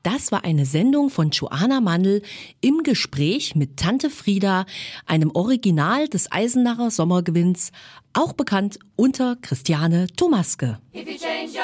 Das war eine Sendung von Joanna Mandl im Gespräch mit Tante Frieda, einem Original des Eisenacher Sommergewinns, auch bekannt unter Christiane Thomaske.